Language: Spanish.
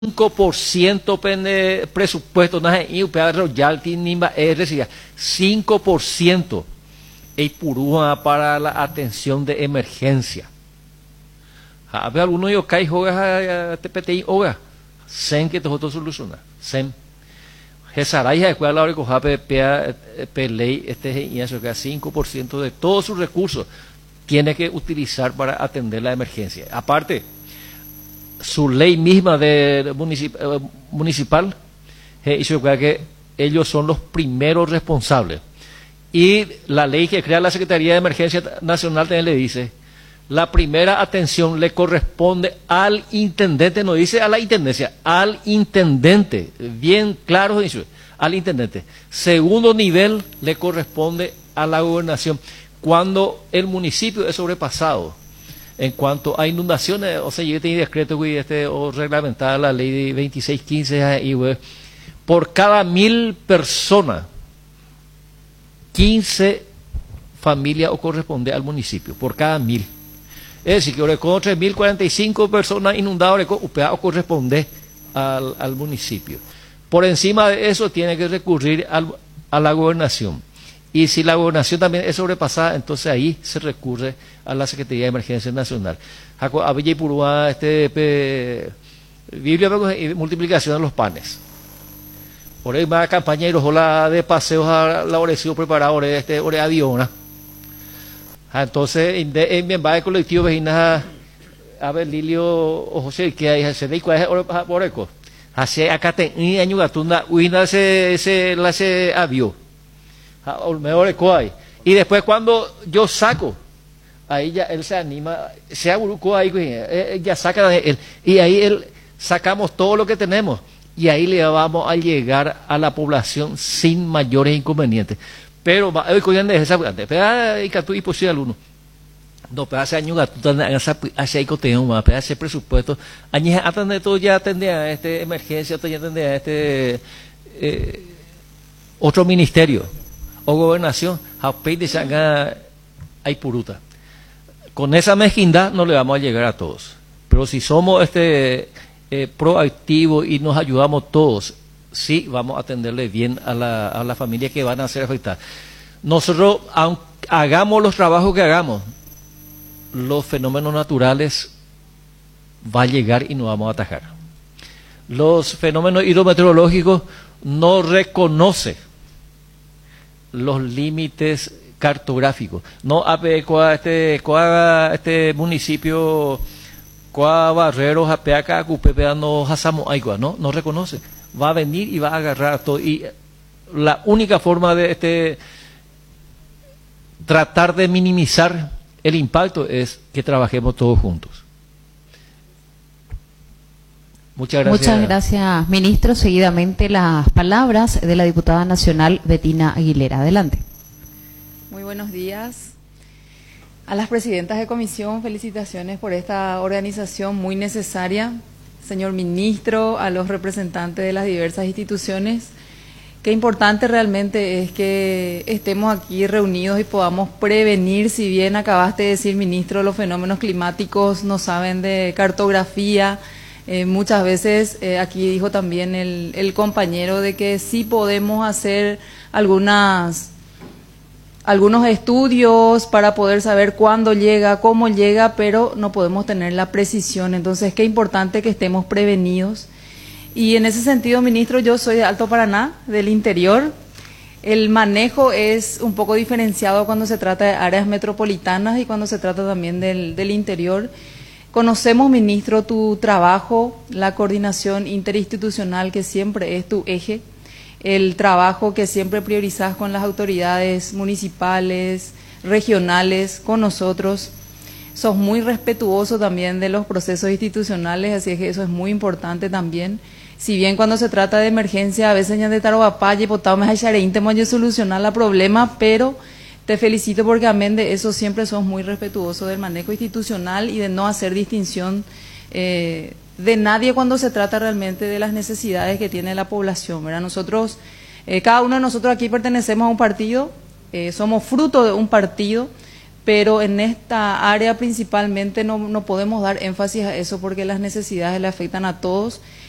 5% presupuesto na e UPA royalty nimba recibía 5% e purúa para la atención de emergencia. A ver alguno yo cae joga TPTI oga sem que todo soluciona sem Jesaray de escuela ahora coja ley y eso que 5% de todos sus recursos tiene que utilizar para atender la emergencia. Aparte su ley misma de municipal hizo que ellos son los primeros responsables. Y la ley que crea la Secretaría de Emergencia Nacional también le dice, la primera atención le corresponde al intendente, no dice a la intendencia, al intendente, bien claro dice, al intendente. Segundo nivel le corresponde a la gobernación. Cuando el municipio es sobrepasado, en cuanto a inundaciones, o sea, yo tengo decreto o reglamentada la ley de 2615 por cada 1000 personas, 15 familias o corresponde al municipio, por cada 1000. Es decir, que con 3045 personas inundadas, o corresponde al municipio. Por encima de eso tiene que recurrir a la gobernación. Y si la gobernación también es sobrepasada, entonces ahí se recurre a la Secretaría de Emergencia Nacional. Había Purúa, Biblia y multiplicación de los panes. Por ahí va compañeros, hola de paseos a la oración preparadores, hora aviona. Entonces, en mi va de colectivo, vejinas a ver Lilio o José, que hay, se de cuál es por eco. Hace acá ten año gatunda, uina se avió. Y después cuando yo saco, ahí ya él se anima, se aburrucó ahí, ya saca él, y ahí él sacamos todo lo que tenemos, y ahí le vamos a llegar a la población sin mayores inconvenientes. Pero hoy coyan de esa y catu y posible uno. No, pero hace años hace ahí coteo más, pero hace presupuesto, años atende todo ya atende a emergencia, todo ya atende a otro ministerio o gobernación, hay puruta. Con esa mezquindad no le vamos a llegar a todos. Pero si somos proactivos y nos ayudamos todos, sí vamos a atenderle bien a la familia que van a ser afectadas. Nosotros, aunque hagamos los trabajos que hagamos, los fenómenos naturales va a llegar y nos vamos a atajar. Los fenómenos hidrometeorológicos no reconocen los límites cartográficos. No este municipio Barreros Apeaca Cupepea no hasamo aigua, no reconoce. Va a venir y va a agarrar todo. Y la única forma de tratar de minimizar el impacto es que trabajemos todos juntos. Muchas gracias. Muchas gracias, ministro. Seguidamente las palabras de la diputada nacional Betina Aguilera. Adelante. Muy buenos días. A las presidentas de comisión, felicitaciones por esta organización muy necesaria. Señor ministro, a los representantes de las diversas instituciones. Qué importante realmente es que estemos aquí reunidos y podamos prevenir, si bien acabaste de decir, ministro, los fenómenos climáticos no saben de cartografía. Muchas veces, aquí dijo también el compañero, de que sí podemos hacer algunos estudios para poder saber cuándo llega, cómo llega, pero no podemos tener la precisión. Entonces, qué importante que estemos prevenidos. Y en ese sentido, ministro, yo soy de Alto Paraná, del interior. El manejo es un poco diferenciado cuando se trata de áreas metropolitanas y cuando se trata también del interior. Conocemos, ministro, tu trabajo, la coordinación interinstitucional que siempre es tu eje, el trabajo que siempre priorizas con las autoridades municipales, regionales, con nosotros. Sos muy respetuoso también de los procesos institucionales, así es que eso es muy importante también. Si bien cuando se trata de emergencia, a veces ya de tarobapaya y potamos a Xareín de solucionar la problema, pero te felicito porque amén de eso siempre sos muy respetuoso del manejo institucional y de no hacer distinción de nadie cuando se trata realmente de las necesidades que tiene la población, ¿verdad? Nosotros, cada uno de nosotros aquí pertenecemos a un partido, somos fruto de un partido, pero en esta área principalmente no podemos dar énfasis a eso porque las necesidades le afectan a todos